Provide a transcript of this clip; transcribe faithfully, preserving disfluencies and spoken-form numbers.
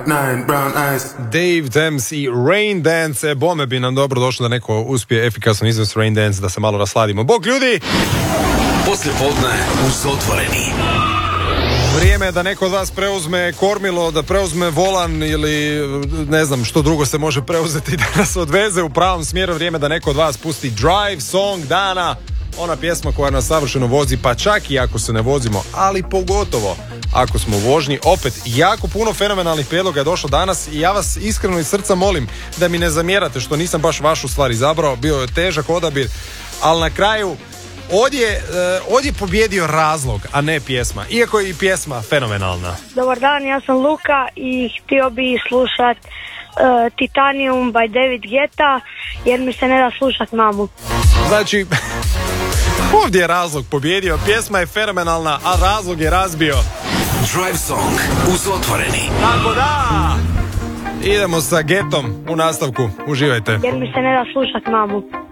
Nine brown eyes. Dave Thames i Rain Dance. Bome bi nam dobro došlo da neko uspije efikasno izvesti Rain Dance, da se malo rasladimo. Bog ljudi! Poslije podne uz otvoreni. Vrijeme je da neko od vas preuzme kormilo, da preuzme volan ili ne znam što drugo se može preuzeti, da nas odveze u pravom smjeru. Vrijeme da neko od vas pusti Drive Song dana. Ona pjesma koja nas savršeno vozi, pa čak i ako se ne vozimo, ali pogotovo ako smo u vožnji. Opet, jako puno fenomenalnih prijedloga je došlo danas i ja vas iskreno iz srca molim da mi ne zamjerate što nisam baš vašu stvar izabrao. Bio je težak odabir, ali na kraju ovdje, ovdje je pobjedio razlog, a ne pjesma. Iako je i pjesma fenomenalna. Dobar dan, ja sam Luka i htio bi slušat uh, Titanium by David Guetta jer mi se ne da slušat mamu. Znači, ovdje je razlog pobjedio, pjesma je fenomenalna, a razlog je razbio. Drive Song uz otvoreni. Tako da! Idemo sa Gettom u nastavku, uživajte. Jer mi se ne da slušat mamu.